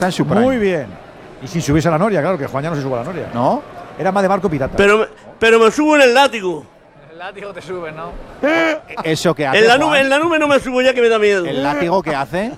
en su prime. Muy bien. Y sin subirse a la noria, claro, que Juan ya no se sube a la noria. ¿No? Era más de barco pirata. Pero me subo en el látigo. El látigo te sube, ¿no? ¿Eso que hace, En la Juan? nube no me subo ya que me da miedo. ¿El látigo que hace?